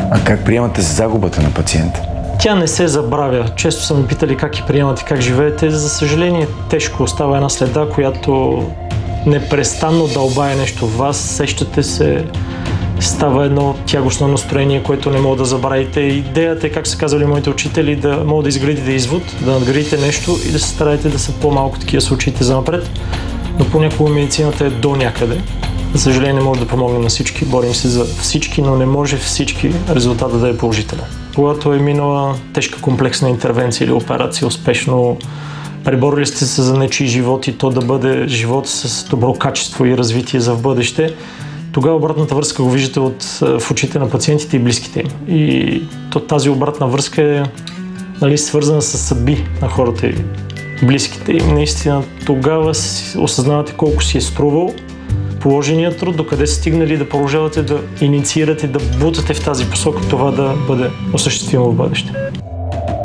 А как приемате загубата на пациента? Тя не се забравя. Често са ме питали как я приемате, как живеете. За съжаление, тежко остава една следа, която непрестанно дълбае нещо в вас. Сещате се, става едно тягостно настроение, което не мога да забравите. Идеята е, как са казали моите учители, да мога да изградите извод, да надградите нещо и да се стараете да са по-малко такива случаите занапред. Но понякога медицината е до някъде. За съжаление, не може да помогнем на всички, борим се за всички, но не може всички резултата да е положителен. Когато е минала тежка комплексна интервенция или операция, успешно преборили сте се за нечий живот и то да бъде живот с добро качество и развитие за в бъдеще, тогава обратната връзка го виждате в очите на пациентите и близките им. И тази обратна връзка е свързана с съдби на хората и близките им. Наистина тогава осъзнавате колко си е струвал положения труд, докъде сте стигнали, да продължавате да инициирате, да бутате в тази посока, това да бъде осъществимо в бъдеще.